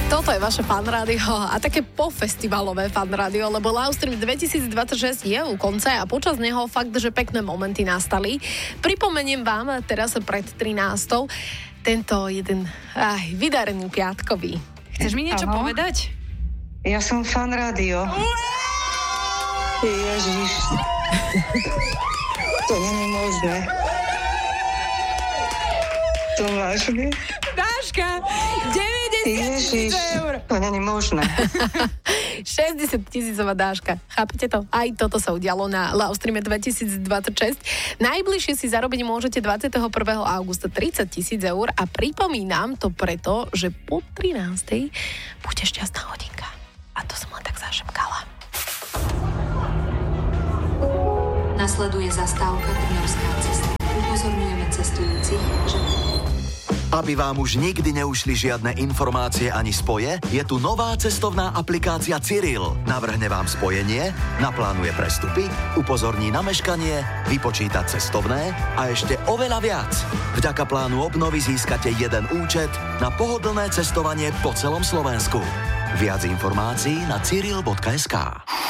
Toto je vaše fan rádio a také pofestivalové fan rádio, lebo Livestream 2026 je u konca a počas neho fakt, že pekné momenty nastali. Pripomeniem vám teraz pred 13. tento jeden vydarený piatkový. Chceš mi niečo povedať? Ja som fan rádio. Ježiš. To nie je možné. To vážne? Dáška, 90 000 eur. To nie je možné. 60 000 dáška. Chápete to? Aj toto sa udialo na Livestreame 2026. Najbližšie si zarobiť môžete 21. augusta 30 000 eur a pripomínam to preto, že po 13. bude šťastná hodinka. A to som len tak zašepkala. Nasleduje zastávka Trnavská cesta. Upozorňujeme cestujúcich, že... Aby vám už nikdy neušli žiadne informácie ani spoje, je tu nová cestovná aplikácia Cyril. Navrhne vám spojenie, naplánuje prestupy, upozorní na meškanie, vypočíta cestovné a ešte oveľa viac. Vďaka plánu obnovy získate jeden účet na pohodlné cestovanie po celom Slovensku. Viac informácií na cyril.sk.